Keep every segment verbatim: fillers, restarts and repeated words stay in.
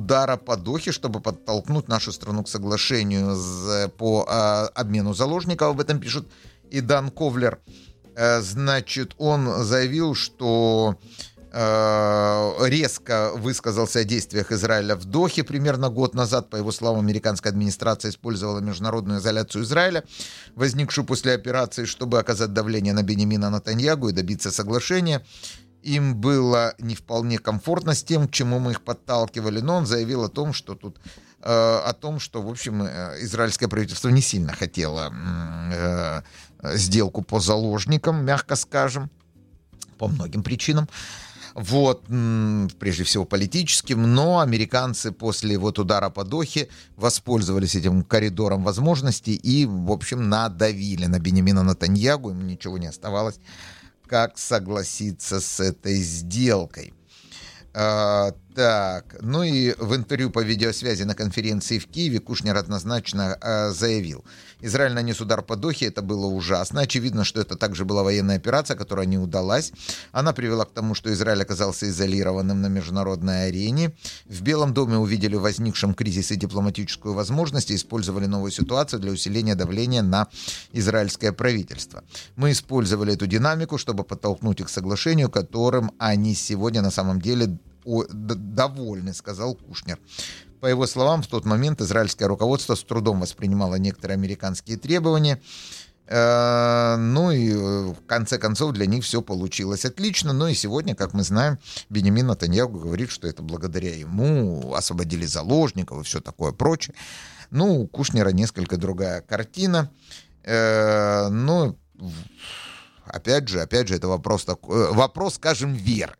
удара по Дохе, чтобы подтолкнуть нашу страну к соглашению с, по а, обмену заложников, об этом пишет Идан Ковлер. А, значит, он заявил, что резко высказался о действиях Израиля в Дохе примерно год назад. По его словам, американская администрация использовала международную изоляцию Израиля, возникшую после операции, чтобы оказать давление на Беньямина Нетаньяху и добиться соглашения. Им было не вполне комфортно с тем, к чему мы их подталкивали, но он заявил о том, что тут о том, что, в общем, израильское правительство не сильно хотело сделку по заложникам, мягко скажем, по многим причинам. Вот, прежде всего политическим, но американцы после вот удара по Дохе воспользовались этим коридором возможностей и, в общем, надавили на Беньямина Нетаньяху, ему ничего не оставалось, как согласиться с этой сделкой. А, так, ну и в интервью по видеосвязи на конференции в Киеве Кушнер однозначно а, заявил: Израиль нанес удар по Дохе, это было ужасно. Очевидно, что это также была военная операция, которая не удалась. Она привела к тому, что Израиль оказался изолированным на международной арене. В Белом доме увидели в возникшем кризисе дипломатическую возможность и использовали новую ситуацию для усиления давления на израильское правительство. Мы использовали эту динамику, чтобы подтолкнуть их к соглашению, которым они сегодня на самом деле довольны, сказал Кушнер. По его словам, в тот момент израильское руководство с трудом воспринимало некоторые американские требования. Э, ну и в конце концов для них все получилось отлично. Ну и сегодня, как мы знаем, Беньямин Нетаньяху говорит, что это благодаря ему освободили заложников и все такое прочее. Ну, у Кушнера несколько другая картина. Э, ну, опять же, опять же, это вопрос, такой, вопрос, скажем, веры.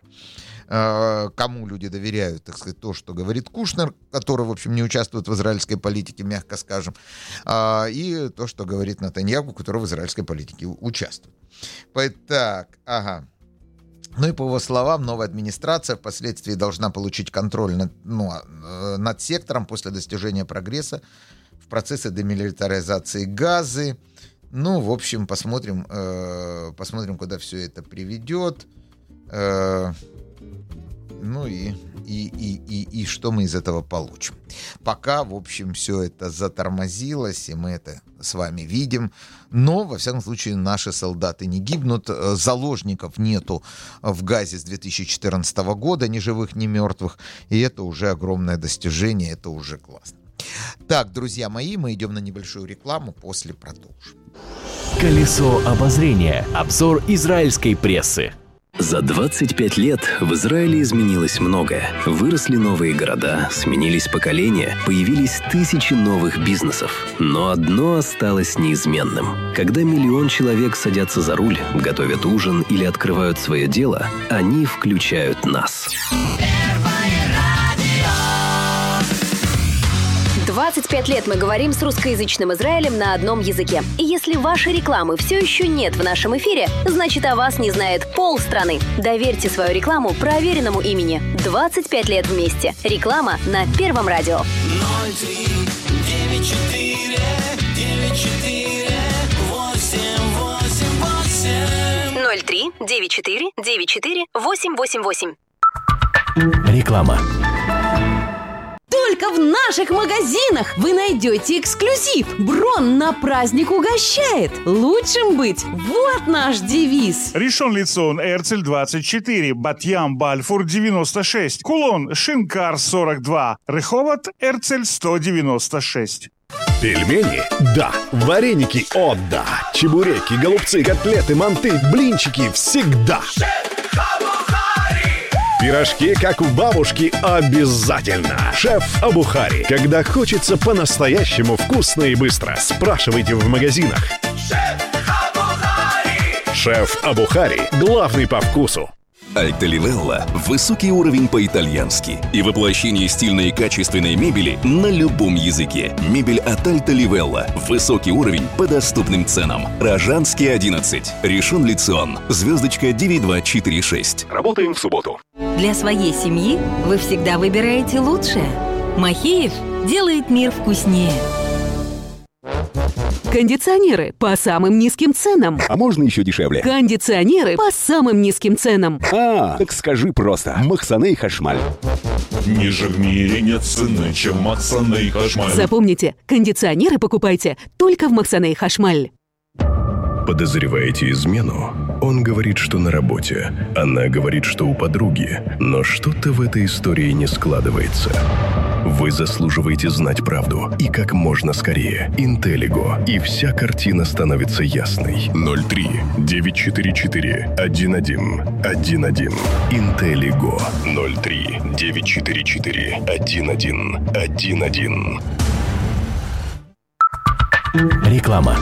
Кому люди доверяют, так сказать, то, что говорит Кушнер, который, в общем, не участвует в израильской политике, мягко скажем, и то, что говорит Нетаньяху, который в израильской политике участвует. Так, ага. Ну и по его словам, новая администрация впоследствии должна получить контроль над, ну, над сектором после достижения прогресса в процессе демилитаризации Газы. Ну, в общем, посмотрим, посмотрим, куда все это приведет. Ну и, и, и, и, и что мы из этого получим. Пока, в общем, все это затормозилось, и мы это с вами видим. Но, во всяком случае, наши солдаты не гибнут. Заложников нету в Газе с две тысячи четырнадцатого года, ни живых, ни мертвых. И это уже огромное достижение, это уже классно. Так, друзья мои, мы идем на небольшую рекламу, после продолжим. Колесо обозрения. Обзор израильской прессы. За двадцать пять лет в Израиле изменилось многое. Выросли новые города, сменились поколения, появились тысячи новых бизнесов. Но одно осталось неизменным. Когда миллион человек садятся за руль, готовят ужин или открывают свое дело, они включают нас. двадцать пять лет мы говорим с русскоязычным Израилем на одном языке. И если вашей рекламы все еще нет в нашем эфире, значит, о вас не знает полстраны. Доверьте свою рекламу проверенному имени. двадцать пять лет вместе. Реклама на Первом радио. ноль три девять четыре девять четыре восемь восемь восемь. ноль три девять четыре девять четыре восемь восемь восемь. Реклама. Только в наших магазинах вы найдете эксклюзив. Брон на праздник угощает. Лучшим быть. Вот наш девиз. Ришон Лицон, Эрцель двадцать четыре, Батьям, Бальфур девяносто шесть, Кулон, Шинкар сорок два, Реховат, Эрцель сто девяносто шесть. Пельмени? Да. Вареники? О, да. Чебуреки, голубцы, котлеты, манты, блинчики всегда. Пирожки, как у бабушки, обязательно. Шеф Абухари. Когда хочется по-настоящему вкусно и быстро, спрашивайте в магазинах. Шеф Абухари. Шеф Абухари. Главный по вкусу. Альта Ливелла – высокий уровень по-итальянски и воплощение стильной и качественной мебели на любом языке. Мебель от Альта Ливелла – высокий уровень по доступным ценам. Рожанский одиннадцать, Ришон Лицион, звездочка девять два четыре шесть. Работаем в субботу. Для своей семьи вы всегда выбираете лучшее. Махеев делает мир вкуснее. Кондиционеры по самым низким ценам. А можно еще дешевле? Кондиционеры по самым низким ценам. А, так скажи просто. Махсаны Хашмаль. Ниже в мире нет цены, чем Махсаны Хашмаль. Запомните, кондиционеры покупайте только в Махсаны Хашмаль. Подозреваете измену? Он говорит, что на работе. Она говорит, что у подруги. Но что-то в этой истории не складывается. Вы заслуживаете знать правду. И как можно скорее. Интеллиго. И вся картина становится ясной. ноль три девять четыре четыре один один один один. Интеллиго. ноль три девять четыре четыре один один один один. Реклама.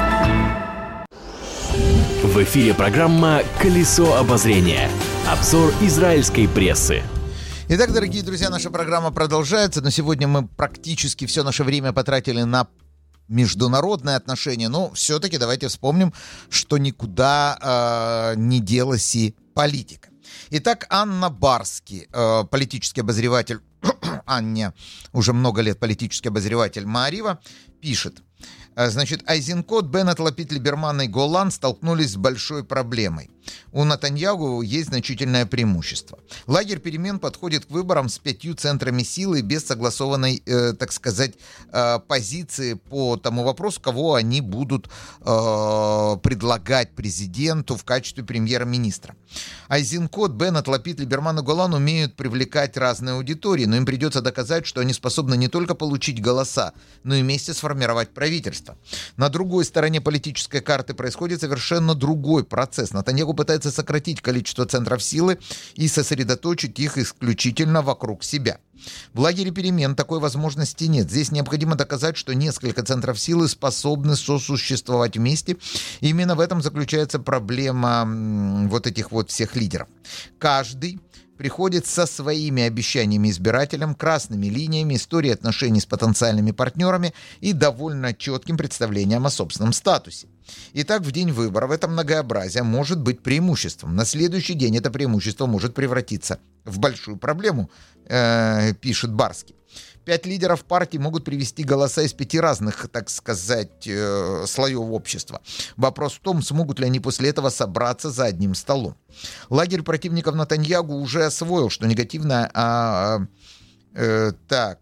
В эфире программа «Колесо обозрения». Обзор израильской прессы. Итак, дорогие друзья, наша программа продолжается, но сегодня мы практически все наше время потратили на международные отношения, но все-таки давайте вспомним, что никуда э, не делась и политика. Итак, Анна Барски, э, политический обозреватель, Анне уже много лет политический обозреватель Маарива, пишет. Значит, Айзенкот, Беннет, Лапид, Либерман и Голланд столкнулись с большой проблемой. У Нетаньяху есть значительное преимущество. Лагерь перемен подходит к выборам с пятью центрами силы без согласованной, э, так сказать, э, позиции по тому вопросу, кого они будут э, предлагать президенту в качестве премьер-министра. Айзенкот, Беннет, Лапид, Либерман и Голланд умеют привлекать разные аудитории, но им придется доказать, что они способны не только получить голоса, но и вместе сформировать правительство. На другой стороне политической карты происходит совершенно другой процесс. Нетаньяху пытается сократить количество центров силы и сосредоточить их исключительно вокруг себя. В лагере перемен такой возможности нет. Здесь необходимо доказать, что несколько центров силы способны сосуществовать вместе. И именно в этом заключается проблема вот этих вот всех лидеров. Каждый приходит со своими обещаниями избирателям, красными линиями, историей отношений с потенциальными партнерами и довольно четким представлением о собственном статусе. Итак, в день выборов это многообразие может быть преимуществом. На следующий день это преимущество может превратиться в большую проблему, э, пишет Барски. Пять лидеров партии могут привести голоса из пяти разных, так сказать, э, слоев общества. Вопрос в том, смогут ли они после этого собраться за одним столом. Лагерь противников Нетаньяху уже освоил, что негативное... А, э, так...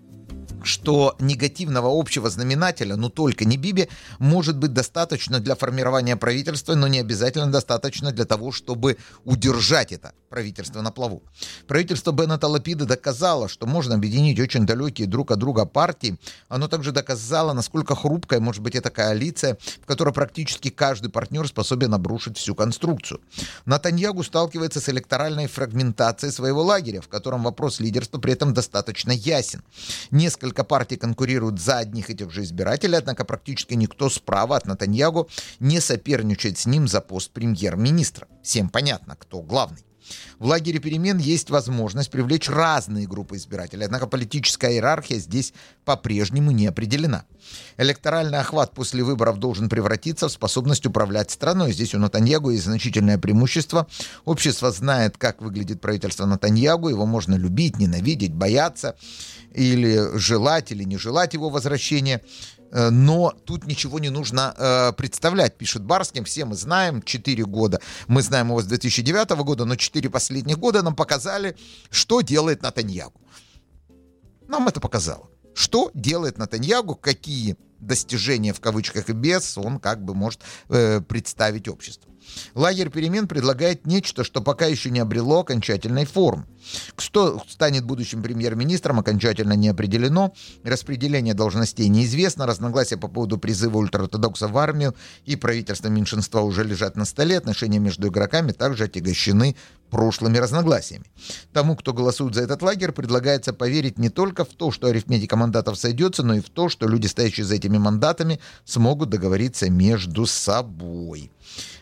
что негативного общего знаменателя, но только не Биби, может быть достаточно для формирования правительства, но не обязательно достаточно для того, чтобы удержать это правительство на плаву. Правительство Беннета Лапида доказало, что можно объединить очень далекие друг от друга партии. Оно также доказало, насколько хрупкая может быть эта коалиция, в которой практически каждый партнер способен обрушить всю конструкцию. Нетаньяху сталкивается с электоральной фрагментацией своего лагеря, в котором вопрос лидерства при этом достаточно ясен. Несколько партий конкурируют за одних и тех же избирателей, однако практически никто справа от Нетаньяху не соперничает с ним за пост премьер-министра. Всем понятно, кто главный. В лагере перемен есть возможность привлечь разные группы избирателей, однако политическая иерархия здесь по-прежнему не определена. Электоральный охват после выборов должен превратиться в способность управлять страной. Здесь у Нетаньяху есть значительное преимущество. Общество знает, как выглядит правительство Нетаньяху, его можно любить, ненавидеть, бояться, или желать, или не желать его возвращения. Но тут ничего не нужно э, представлять, пишет Барски. Все мы знаем, четыре года. Мы знаем его с две тысячи девятого года, но четыре последних года нам показали, что делает Нетаньяху. Нам это показало. Что делает Нетаньяху, какие достижения, в кавычках и без, он как бы может э, представить обществу. Лагерь перемен предлагает нечто, что пока еще не обрело окончательной формы. Кто станет будущим премьер-министром, окончательно не определено. Распределение должностей неизвестно. Разногласия по поводу призыва ультраортодоксов в армию и правительства меньшинства уже лежат на столе. Отношения между игроками также отягощены прошлыми разногласиями. Тому, кто голосует за этот лагерь, предлагается поверить не только в то, что арифметика мандатов сойдется, но и в то, что люди, стоящие за этими мандатами, смогут договориться между собой.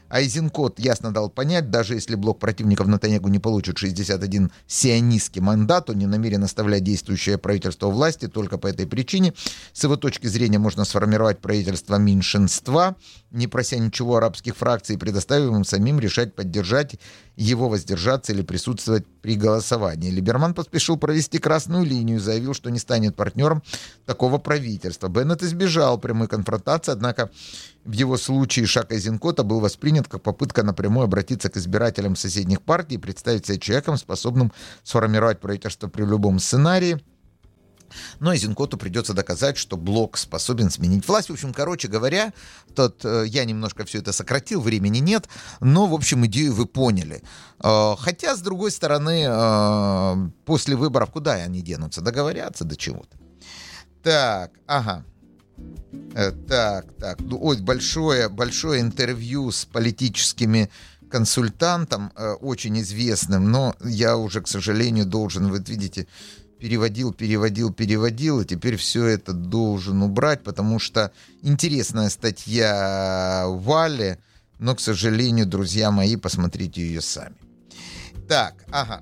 Айзенкот ясно дал понять, даже если блок противников Нетаньяху не получит шестьдесят один сионистский мандат, он не намерен оставлять действующее правительство у власти только по этой причине. С его точки зрения можно сформировать правительство меньшинства, не прося ничего арабских фракций, и предоставив им самим решать, поддержать его, воздержаться или присутствовать при голосовании. Либерман поспешил провести красную линию и заявил, что не станет партнером такого правительства. Беннет избежал прямой конфронтации, однако в его случае шаг Айзенкота был воспринят как попытка напрямую обратиться к избирателям соседних партий и представить себя человеком, способным сформировать правительство при любом сценарии. Но Айзенкоту придется доказать, что блок способен сменить власть. В общем, короче говоря, тот, э, я немножко все это сократил, времени нет, но, в общем, идею вы поняли. Э, хотя, с другой стороны, э, после выборов куда они денутся? Договорятся до чего-то. Так, ага. Э, так, так. Ну, ой, большое, большое интервью с политическими консультантом, э, очень известным, но я уже, к сожалению, должен, вы видите... Переводил, переводил, переводил, и теперь все это должен убрать, потому что интересная статья Вали, но, к сожалению, друзья мои, посмотрите ее сами. Так, ага.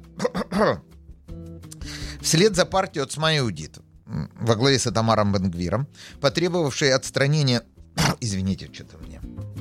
Вслед за партией Оцма Иудит во главе с Итамаром Бен-Гвиром, потребовавшей отстранения... Извините, что-то мне...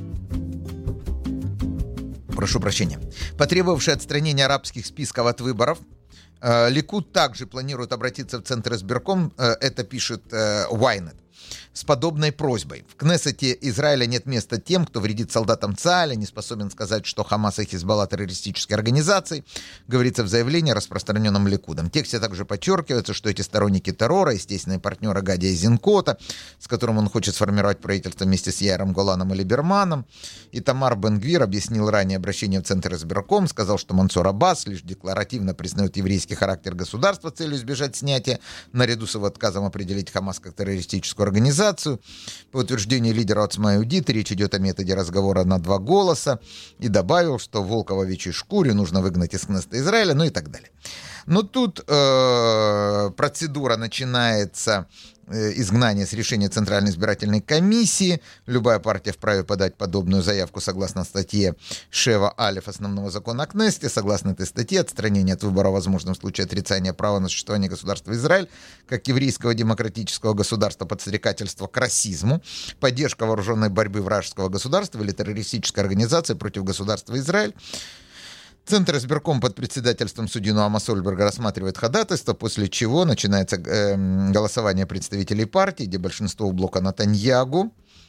Прошу прощения. Потребовавшей отстранения арабских списков от выборов, Ликуд также планирует обратиться в Центр избирком, это пишет Ynet, с подобной просьбой. В Кнессете Израиля нет места тем, кто вредит солдатам ЦААля, не способен сказать, что Хамас и Хизбалла террористические организации, говорится в заявлении, распространенном Ликудом. В тексте также подчеркивается, что эти сторонники террора, естественный партнер Гади Айзенкота, с которым он хочет сформировать правительство вместе с Яиром Голаном и Либерманом. Итамар Бен-Гвир объяснил ранее обращение в Центр избирком, сказал, что Мансур Аббас лишь декларативно признает еврейский характер государства с целью избежать снятия, наряду с его отказом определить Хамас как террористическую организацию. По утверждению лидера Оцма Иудит, речь идет о методе разговора на два голоса, и добавил, что волка в овечьей шкуре нужно выгнать из Кнессета Израиля, ну и так далее. Но тут э, процедура начинается изгнание с решения Центральной избирательной комиссии. Любая партия вправе подать подобную заявку согласно статье Шева Алеф основного закона о Кнессете. Согласно этой статье, отстранение от выбора возможно в случае отрицания права на существование государства Израиль как еврейского демократического государства, подстрекательства к расизму, поддержка вооруженной борьбы вражеского государства или террористической организации против государства Израиль. Центр избирком под председательством судьи Ноама Сольберга рассматривает ходатайство, после чего начинается э, голосование представителей партии, где большинство у блока Нетаньяху.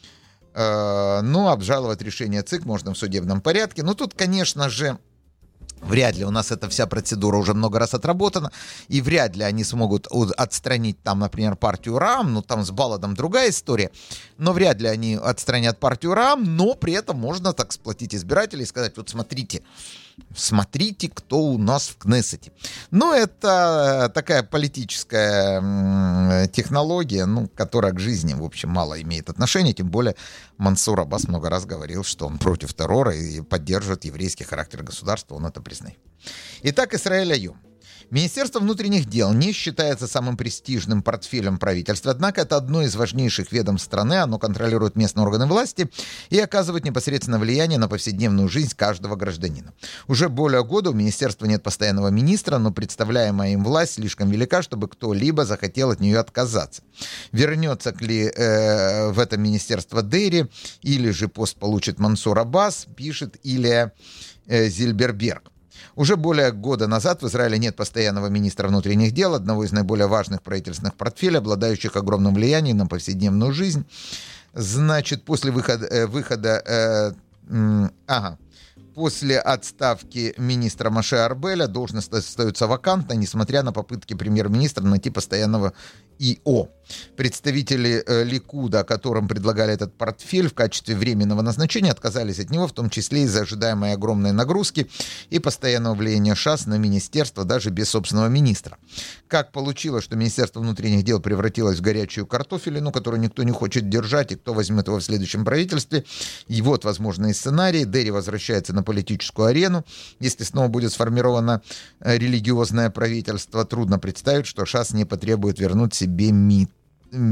Э, ну, обжаловать решение ЦИК можно в судебном порядке. Но тут, конечно же, вряд ли у нас эта вся процедура уже много раз отработана, и вряд ли они смогут отстранить там, например, партию РАМ, ну там с Баладом другая история, но вряд ли они отстранят партию РАМ, но при этом можно так сплотить избирателей и сказать, вот смотрите, смотрите, кто у нас в Кнессете. Ну, это такая политическая технология, ну, которая к жизни, в общем, мало имеет отношения, тем более Мансур Аббас много раз говорил, что он против террора и поддерживает еврейский характер государства, он это признает. Итак, Исраэль Айом. Министерство внутренних дел не считается самым престижным портфелем правительства, однако это одно из важнейших ведомств страны, оно контролирует местные органы власти и оказывает непосредственное влияние на повседневную жизнь каждого гражданина. Уже более года у министерства нет постоянного министра, но представляемая им власть слишком велика, чтобы кто-либо захотел от нее отказаться. Вернется ли э, в это министерство Дери, или же пост получит Мансур Аббас, пишет Илья э, Зильберберг. Уже более года назад в Израиле нет постоянного министра внутренних дел, одного из наиболее важных правительственных портфелей, обладающих огромным влиянием на повседневную жизнь. Значит, после выхода... выхода э, э, ага. После отставки министра Моше Арбеля должность остается вакантной, несмотря на попытки премьер-министра найти постоянного ИО. Представители э, Ликуда, которым предлагали этот портфель в качестве временного назначения, отказались от него, в том числе из-за ожидаемой огромной нагрузки и постоянного влияния ШАС на министерство даже без собственного министра. Как получилось, что Министерство внутренних дел превратилось в горячую картофелину, которую никто не хочет держать, и кто возьмет его в следующем правительстве? И вот возможные сценарии. Дери возвращается на политическую арену. Если снова будет сформировано религиозное правительство, трудно представить, что ШАС не потребует вернуть себе МИД.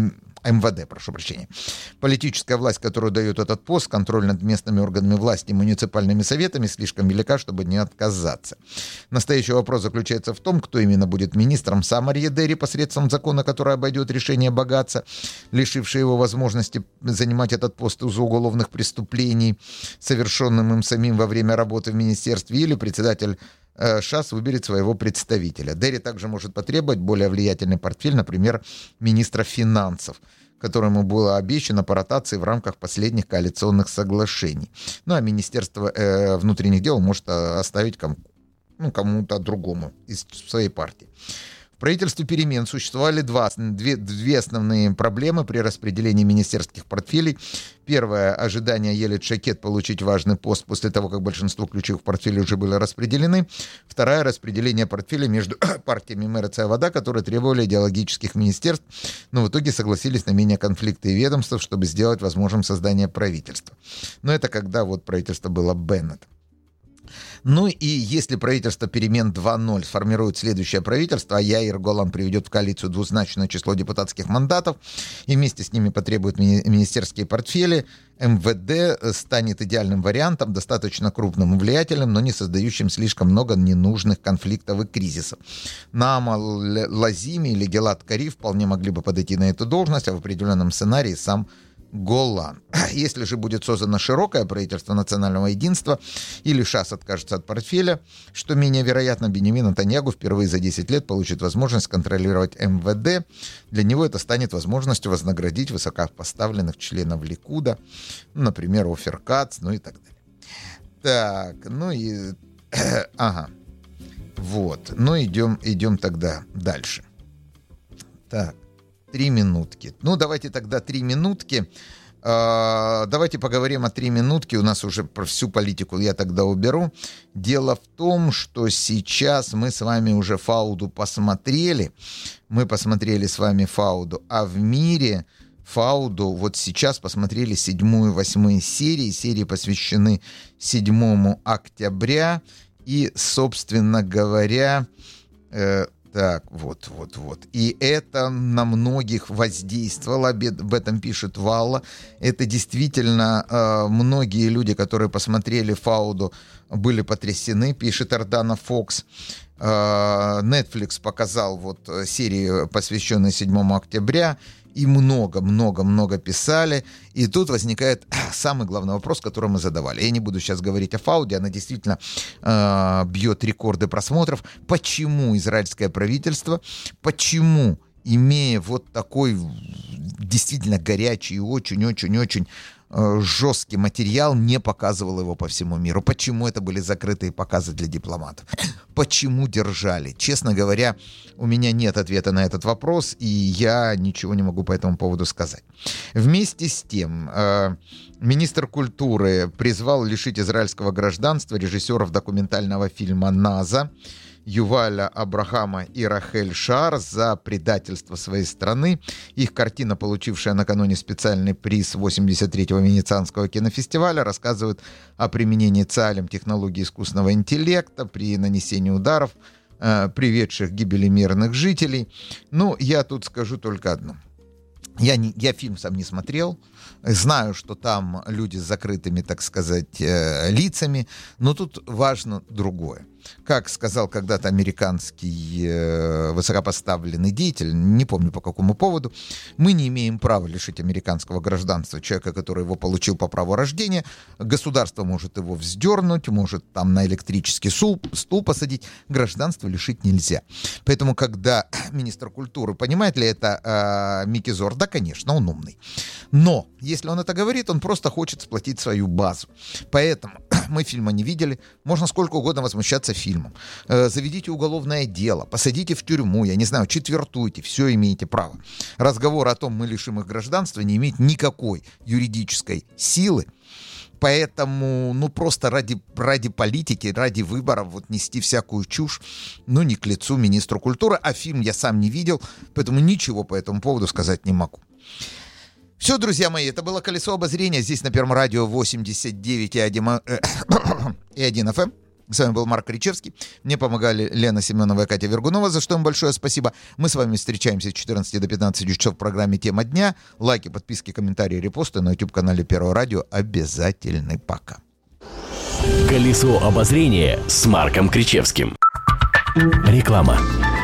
эм вэ дэ, прошу прощения. Политическая власть, которую дает этот пост, контроль над местными органами власти и муниципальными советами слишком велика, чтобы не отказаться. Настоящий вопрос заключается в том, кто именно будет министром. Сам Арье-Дери посредством закона, который обойдет решение Багаца, лишивший его возможности занимать этот пост из-за уголовных преступлений, совершенным им самим во время работы в министерстве, или председатель ШАС выберет своего представителя. Дери также может потребовать более влиятельный портфель, например, министра финансов, которому было обещано по ротации в рамках последних коалиционных соглашений. Ну а Министерство э, внутренних дел может оставить кому, ну, кому-то другому из своей партии. В правительстве перемен существовали два, две, две основные проблемы при распределении министерских портфелей. Первое – ожидание Елет Шакет получить важный пост после того, как большинство ключевых портфелей уже были распределены. Второе – распределение портфелей между партиями МРЦ и ВАДА, которые требовали идеологических министерств, но в итоге согласились на менее конфликты и ведомств, чтобы сделать возможным создание правительства. Но это когда вот правительство было Беннет. Ну и если правительство перемен два ноль сформирует следующее правительство, а Яир Голан приведет в коалицию двузначное число депутатских мандатов и вместе с ними потребует ми- министерские портфели, эм вэ дэ станет идеальным вариантом, достаточно крупным и влиятельным, но не создающим слишком много ненужных конфликтов и кризисов. Наама Лазими или Гелат Кари вполне могли бы подойти на эту должность, а в определенном сценарии сам Голан. Если же будет создано широкое правительство национального единства или ШАС откажется от портфеля, что менее вероятно, Беньямин Нетаньяху впервые за десять лет получит возможность контролировать эм вэ дэ. Для него это станет возможностью вознаградить высокопоставленных членов Ликуда, например, Офер Кац, ну и так далее. Так, ну и... ага. Вот. Ну, идем, идем тогда дальше. Так. Три минутки. Ну, давайте тогда три минутки. Э, давайте поговорим о три минутки. У нас уже про всю политику я тогда уберу. Дело в том, что сейчас мы с вами уже Фауду посмотрели. Мы посмотрели с вами Фауду. А в мире Фауду вот сейчас посмотрели седьмую и восьмую серии. Серии посвящены седьмому октября. И, собственно говоря... Э, Так, вот, вот, вот. И это на многих воздействовало, об этом пишет Валла. Это действительно э, многие люди, которые посмотрели Фауду, были потрясены, пишет Эрдана Фокс. Э, Netflix показал вот серию, посвященную седьмому октября, и много-много-много писали. И тут возникает самый главный вопрос, который мы задавали. Я не буду сейчас говорить о Фауде, она действительно э, бьет рекорды просмотров. Почему израильское правительство, почему, имея вот такой действительно горячий и очень-очень-очень э, жесткий материал, не показывал его по всему миру? Почему это были закрытые показы для дипломатов? Почему держали? Честно говоря, у меня нет ответа на этот вопрос, и я ничего не могу по этому поводу сказать. Вместе с тем, э, министр культуры призвал лишить израильского гражданства режиссеров документального фильма «Наза» Юваля Абрахама и Рахель Шаар за предательство своей страны. Их картина, получившая накануне специальный приз восемьдесят третьего Венецианского кинофестиваля, рассказывает о применении ЦААЛем технологий искусственного интеллекта при нанесении ударов, э, приведших к гибели мирных жителей. Ну, я тут скажу только одно. Я, не, я фильм сам не смотрел, знаю, что там люди с закрытыми, так сказать, э, лицами, но тут важно другое. Как сказал когда-то американский э, высокопоставленный деятель, не помню по какому поводу, мы не имеем права лишить американского гражданства человека, который его получил по праву рождения. Государство может его вздернуть, может там на электрический стул, стул посадить. Гражданство лишить нельзя. Поэтому, когда министр культуры, понимает ли это э, Микки Зор? Да, конечно, он умный. Но, если он это говорит, он просто хочет сплотить свою базу. Поэтому мы фильма не видели, можно сколько угодно возмущаться фильмом. Э, заведите уголовное дело, посадите в тюрьму, я не знаю, четвертуйте, все имеете право. Разговор о том, мы лишим их гражданства, не имеет никакой юридической силы. Поэтому, ну, просто ради, ради политики, ради выборов вот нести всякую чушь, ну, не к лицу министру культуры. А фильм я сам не видел, поэтому ничего по этому поводу сказать не могу. Все, друзья мои, это было «Колесо обозрения» здесь на Первом радио восемьдесят девять и один эф эм. С вами был Марк Кричевский. Мне помогали Лена Семенова и Катя Вергунова, за что им большое спасибо. Мы с вами встречаемся с четырнадцати до пятнадцати часов в программе «Тема дня». Лайки, подписки, комментарии, репосты на YouTube-канале Первого радио обязательны. Пока. Колесо обозрения с Марком Кричевским. Реклама.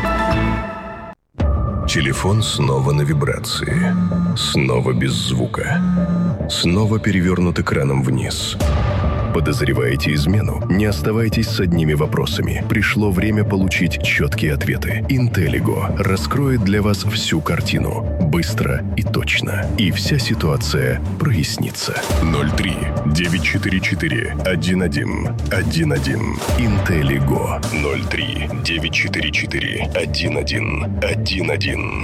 Телефон снова на вибрации. Снова без звука. Снова перевернут экраном вниз. Подозреваете измену? Не оставайтесь с одними вопросами. Пришло время получить четкие ответы. Интеллиго раскроет для вас всю картину. Быстро и точно. И вся ситуация прояснится. ноль три девятьсот четырьдесят четыре один один один один. Интеллиго. ноль три девятьсот четырьдесят четыре один один один один.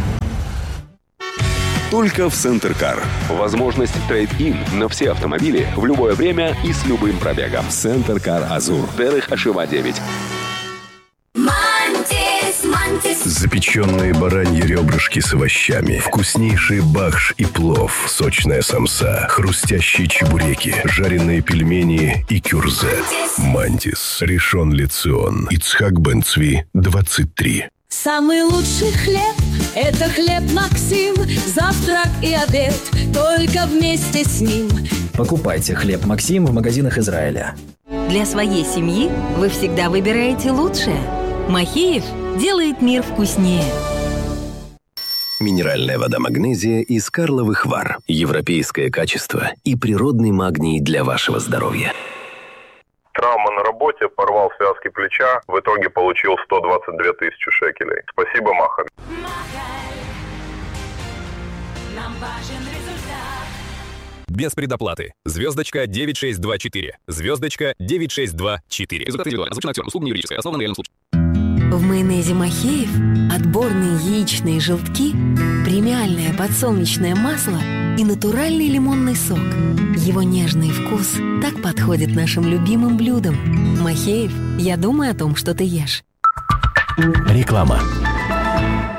Только в Центр Кар. Возможность трейд-ин на все автомобили в любое время и с любым пробегом. Центр Кар Азур. Дерих Ашива девять. Запеченные бараньи ребрышки с овощами, вкуснейший бахш и плов, сочная самса, хрустящие чебуреки, жареные пельмени и кюрзе. Мантис, Ришон Ле-Цион, Ицхак Бен-Цви, двадцать три. Самый лучший хлеб – это хлеб Максим. Завтрак и обед только вместе с ним. Покупайте хлеб Максим в магазинах Израиля. Для своей семьи вы всегда выбираете лучшее. Махеев делает мир вкуснее. Минеральная вода магнезия из Карловых Вар. Европейское качество и природный магний для вашего здоровья. Травма на работе, порвал связки плеча, в итоге получил сто двадцать две тысячи шекелей. Спасибо, Маха. Без предоплаты. Звездочка девять шесть два четыре. Звездочка девять шесть два четыре. Результаты индивидуально. Озвучено актером. Услуга не юридическая. Основана на реальном случае. В майонезе Махеев отборные яичные желтки, премиальное подсолнечное масло и натуральный лимонный сок. Его нежный вкус так подходит нашим любимым блюдам. Махеев, я думаю о том, что ты ешь. Реклама.